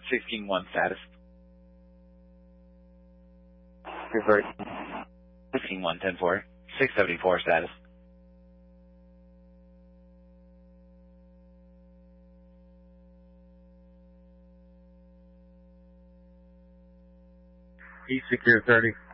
16-1 status. Revert. 16-1, 10-4. 674 status. East Secure 30.